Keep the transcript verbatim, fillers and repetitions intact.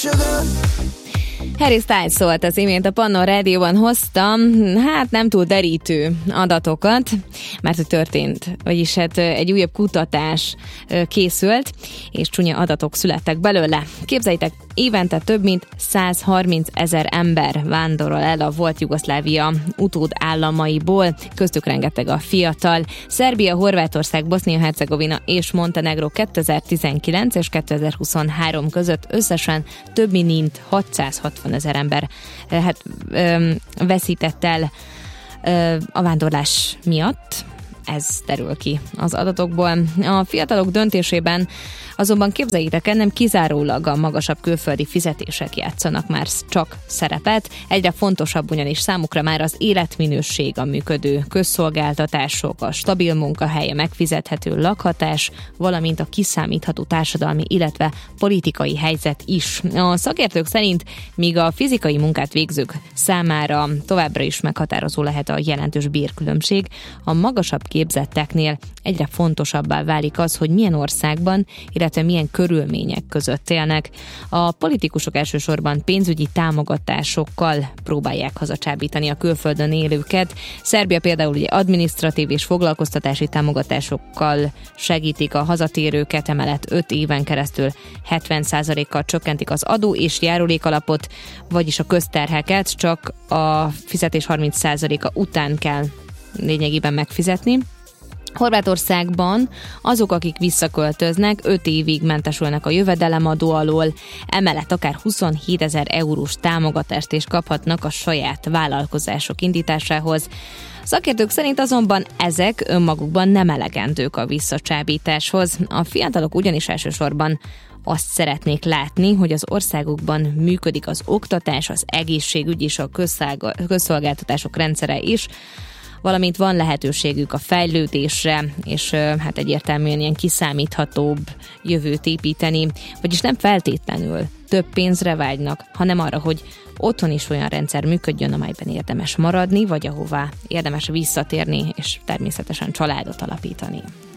Harry Styles szólt az imént a Pannon Rádióban, hoztam, hát nem túl derítő adatokat, mert hogy történt, vagyis hát egy újabb kutatás készült, és csúnya adatok születtek belőle. Képzeljétek, évente több mint százharminc ezer ember vándorol el a volt Jugoszlávia utód államaiból, köztük rengeteg a fiatal. Szerbia, Horvátország, Bosznia-Hercegovina és Montenegró kétezer-tizenkilenc és kétezer-huszonhárom között összesen több mint hatszázhatvan ezer ember hát, ö, veszített el ö, a vándorlás miatt. Ez derül ki az adatokból. A fiatalok döntésében azonban képzeljétek el, nem kizárólag a magasabb külföldi fizetések játszanak már csak szerepet. Egyre fontosabb ugyanis számukra már az életminőség, a működő közszolgáltatások, a stabil munkahely, a megfizethető lakhatás, valamint a kiszámítható társadalmi, illetve politikai helyzet is. A szakértők szerint míg a fizikai munkát végzők számára továbbra is meghatározó lehet a jelentős bérkülönbség, a magasabb képzetteknél egyre fontosabbá válik az, hogy milyen országban, illetve milyen körülmények között élnek. A politikusok elsősorban pénzügyi támogatásokkal próbálják hazacsábítani a külföldön élőket. Szerbia például ugye adminisztratív és foglalkoztatási támogatásokkal segítik a hazatérőket, emellett öt éven keresztül hetven százalékkal csökkentik az adó és járulékalapot, vagyis a közterheket csak a fizetés harminc százaléka után kell lényegében megfizetni. Horvátországban azok, akik visszaköltöznek, öt évig mentesülnek a jövedelemadó alól, emellett akár huszonhétezer eurós támogatást is kaphatnak a saját vállalkozások indításához. Szakértők szerint azonban ezek önmagukban nem elegendők a visszacsábításhoz. A fiatalok ugyanis elsősorban azt szeretnék látni, hogy az országukban működik az oktatás, az egészségügy és a közszolgáltatások rendszere is, valamint van lehetőségük a fejlődésre, és hát egyértelműen ilyen kiszámíthatóbb jövőt építeni, vagyis nem feltétlenül több pénzre vágynak, hanem arra, hogy otthon is olyan rendszer működjön, amelyben érdemes maradni, vagy ahová érdemes visszatérni, és természetesen családot alapítani.